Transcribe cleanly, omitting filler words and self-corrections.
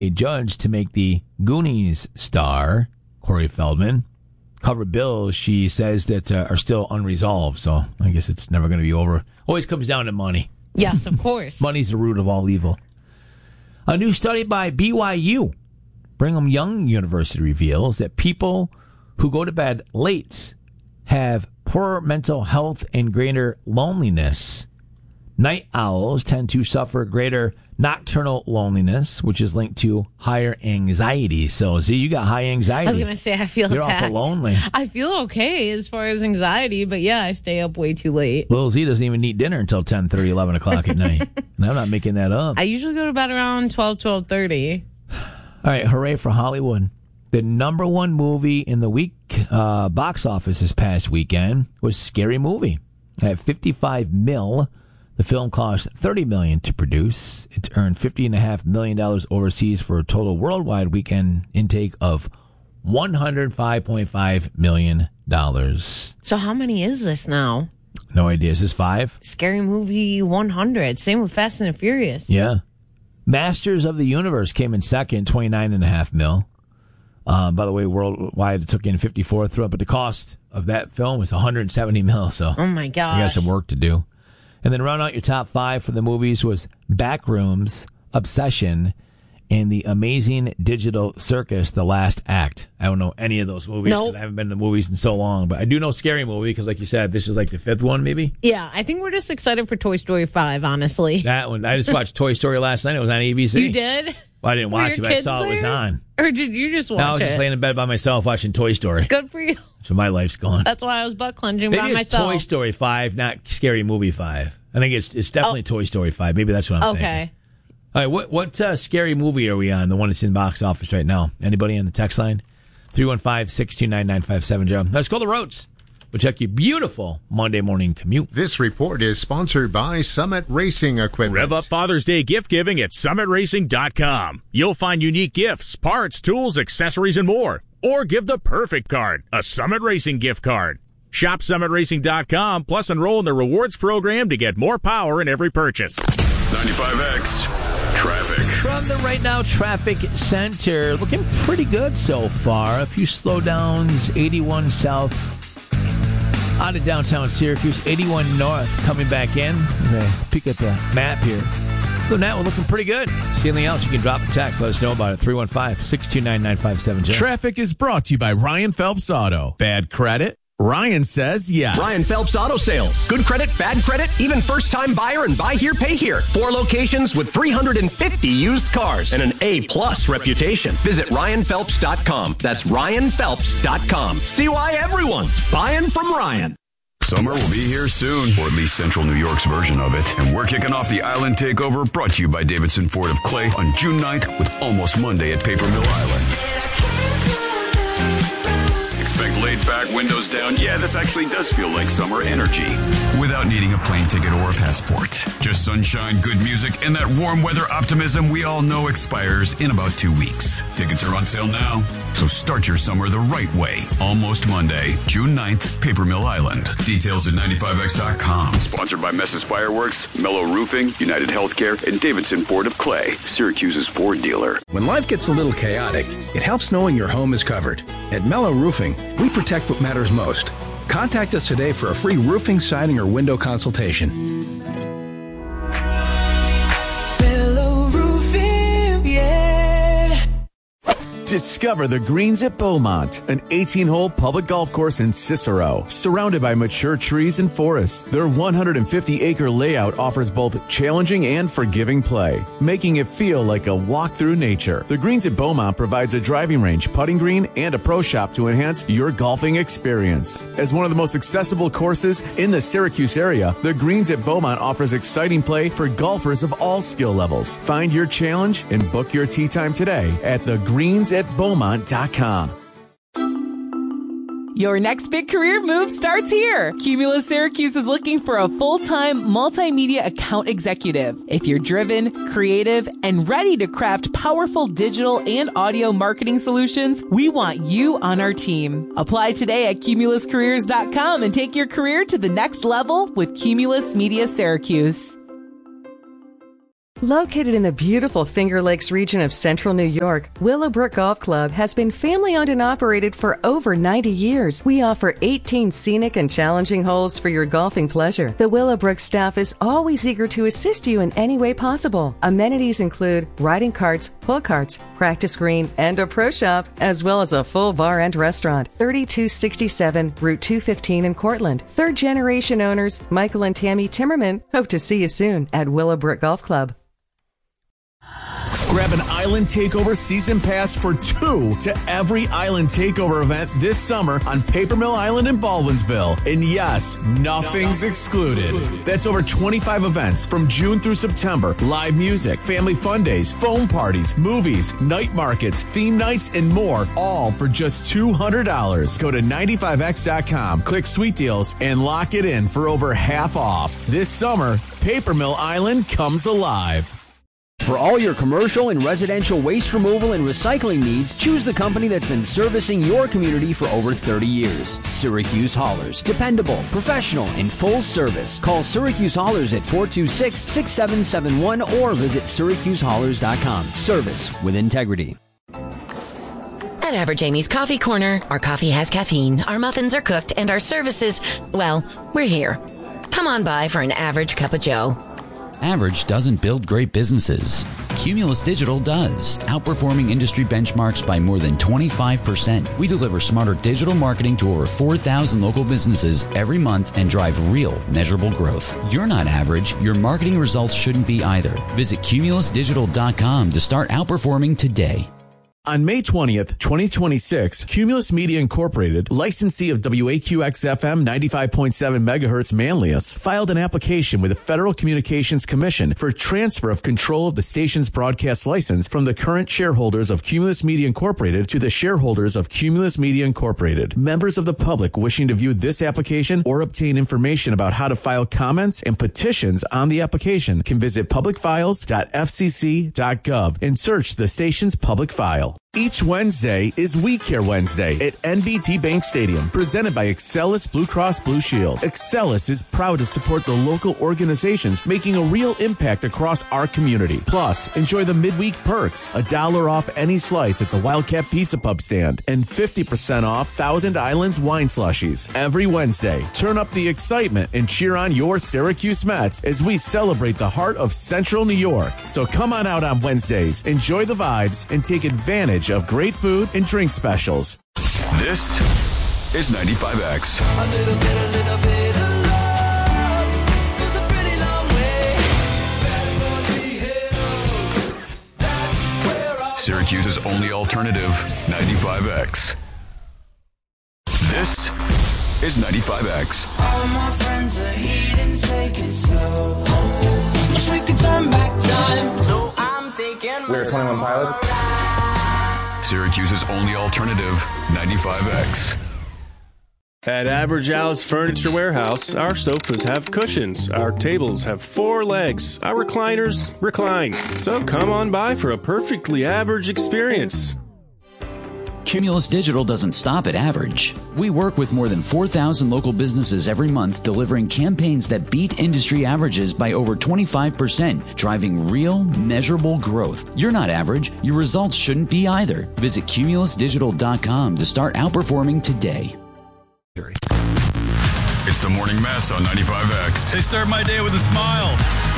a judge to make the Goonies star, Corey Feldman. Covered bills, she says, that are still unresolved. So I guess it's never going to be over. Always comes down to money. Yes, of course. Money's the root of all evil. A new study by BYU, Brigham Young University, reveals that people who go to bed late have poorer mental health and greater loneliness. Night owls tend to suffer greater nocturnal loneliness, which is linked to higher anxiety. So, see, you got high anxiety. I was going to say, I feel You're attacked. awful lonely. I feel okay as far as anxiety, but yeah, I stay up way too late. Little Z doesn't even eat dinner until 10:30, 11 o'clock at night. And I'm not making that up. I usually go to bed around 12:30. All right, hooray for Hollywood. The number one movie in the week box office this past weekend was Scary Movie. At $55 million, the film cost $30 million to produce. It's earned $50.5 million overseas for a total worldwide weekend intake of $105.5 million. So how many is this now? No idea. Is this 5? Scary Movie 100. Same with Fast and the Furious. Yeah. Masters of the Universe came in second, $29.5 million. By the way, worldwide it took in 54 through, but the cost of that film was $170 million. So, oh my gosh, you got some work to do. And then round out your top 5 for the movies was Backrooms, Obsession, and The Amazing Digital Circus: The Last Act. I don't know any of those movies because I haven't been to the movies in so long, but I do know Scary Movie because, like you said, this is like the 5th one, maybe. Yeah, I think we're just excited for Toy Story 5. Honestly, that one. I just watched Toy Story last night. It was on ABC. You did? Well, I didn't watch it, but I saw it was on. Or did you just watch it? No, I was just laying in bed by myself watching Toy Story. Good for you. So my life's gone. That's why I was butt clenching Maybe by it's myself. Toy Story 5, not Scary Movie 5. I think it's definitely Toy Story 5. Maybe that's what I'm thinking. Okay. All right, what scary movie are we on? The one that's in box office right now. Anybody on the text line? 315-629-9570. Let's go the roads. We'll check your beautiful Monday morning commute. This report is sponsored by Summit Racing Equipment. Rev up Father's Day gift giving at summitracing.com. You'll find unique gifts, parts, tools, accessories, and more. Or give the perfect card, a Summit Racing gift card. Shop summitracing.com, plus enroll in the rewards program to get more power in every purchase. 95X Traffic. From the Right Now Traffic Center, looking pretty good so far. A few slowdowns, 81 south out of downtown Syracuse, 81 north coming back in. As I peek at the map here. Other than that, we're looking pretty good. See anything else, you can drop a text. Let us know about it. 315-629-9570. Traffic is brought to you by Ryan Phelps Auto. Bad credit? Ryan says yes. Ryan Phelps Auto Sales. Good credit, bad credit, even first-time buyer and buy here, pay here. 4 locations with 350 used cars and an A-plus reputation. Visit RyanPhelps.com. That's RyanPhelps.com. See why everyone's buying from Ryan. Summer will be here soon, or at least Central New York's version of it. And we're kicking off the Island Takeover, brought to you by Davidson Ford of Clay, on June 9th with Almost Monday at Paper Mill Island. Expect laid back, windows down. Yeah, this actually does feel like summer energy. Without needing a plane ticket or a passport. Just sunshine, good music, and that warm weather optimism we all know expires in about 2 weeks. Tickets are on sale now, so start your summer the right way. Almost Monday, June 9th, Paper Mill Island. Details at 95x.com. Sponsored by Messes Fireworks, Mellow Roofing, United Healthcare, and Davidson Ford of Clay, Syracuse's Ford dealer. When life gets a little chaotic, it helps knowing your home is covered. At Mellow Roofing, we protect what matters most. Contact us today for a free roofing, siding, or window consultation. Mellow Roofing, yeah. Discover the Greens at Beaumont, an 18-hole public golf course in Cicero, surrounded by mature trees and forests. Their 150-acre layout offers both challenging and forgiving play, making it feel like a walk through nature. The Greens at Beaumont provides a driving range, putting green, and a pro shop to enhance your golfing experience. As one of the most accessible courses in the Syracuse area, the Greens at Beaumont offers exciting play for golfers of all skill levels. Find your challenge and book your tee time today at thegreensatbeaumont.com. Your next big career move starts here. Cumulus Syracuse is looking for a full-time multimedia account executive. If you're driven, creative, and ready to craft powerful digital and audio marketing solutions, we want you on our team. Apply today at cumuluscareers.com and take your career to the next level with Cumulus Media Syracuse. Located in the beautiful Finger Lakes region of central New York, Willowbrook Golf Club has been family-owned and operated for over 90 years. We offer 18 scenic and challenging holes for your golfing pleasure. The Willowbrook staff is always eager to assist you in any way possible. Amenities include riding carts, pull carts, practice green, and a pro shop, as well as a full bar and restaurant. 3267 Route 215 in Cortland. Third-generation owners Michael and Tammy Timmerman hope to see you soon at Willowbrook Golf Club. Grab an Island Takeover season pass for 2 to every Island Takeover event this summer on Paper Mill Island in Baldwinsville. And yes, nothing's excluded. That's over 25 events from June through September. Live music, family fun days, foam parties, movies, night markets, theme nights, and more, all for just $200. Go to 95x.com, click Sweet Deals, and lock it in for over half off. This summer, Paper Mill Island comes alive. For all your commercial and residential waste removal and recycling needs, choose the company that's been servicing your community for over 30 years. Syracuse Haulers. Dependable, professional, and full service. Call Syracuse Haulers at 426-6771 or visit syracusehaulers.com. Service with integrity. At Average Amy's Coffee Corner, our coffee has caffeine, our muffins are cooked, and our services, well, we're here. Come on by for an average cup of joe. Average doesn't build great businesses. Cumulus Digital does, outperforming industry benchmarks by more than 25%. We deliver smarter digital marketing to over 4,000 local businesses every month and drive real, measurable growth. You're not average. Your marketing results shouldn't be either. Visit cumulusdigital.com to start outperforming today. On May 20th, 2026, Cumulus Media Incorporated, licensee of WAQX-FM 95.7 MHz Manlius, filed an application with the Federal Communications Commission for transfer of control of the station's broadcast license from the current shareholders of Cumulus Media Incorporated to the shareholders of Cumulus Media Incorporated. Members of the public wishing to view this application or obtain information about how to file comments and petitions on the application can visit publicfiles.fcc.gov and search the station's public file. Each Wednesday is We Care Wednesday at NBT Bank Stadium, presented by Excelis Blue Cross Blue Shield. Excelis is proud to support the local organizations making a real impact across our community. Plus, enjoy the midweek perks, $1 off any slice at the Wildcat Pizza Pub stand, and 50% off Thousand Islands wine slushies. Every Wednesday, turn up the excitement and cheer on your Syracuse Mets as we celebrate the heart of Central New York. So come on out on Wednesdays, enjoy the vibes, and take advantage of great food and drink specials. This is 95X. A little bit of love goes a pretty long way. That's where Syracuse's only alternative, 95X. This is 95X. all my friends are heathens, take it slow. Wish we could turn back time, so I'm taking We're 21 Pilots. Syracuse's only alternative, 95X. At Average Al's Furniture Warehouse, our sofas have cushions, our tables have 4 legs, our recliners recline. So come on by for a perfectly average experience. Cumulus Digital doesn't stop at average. We work with more than 4,000 local businesses every month, delivering campaigns that beat industry averages by over 25%, driving real, measurable growth. You're not average. Your results shouldn't be either. Visit cumulusdigital.com to start outperforming today. It's the Morning Mess on 95X. They start my day with a smile.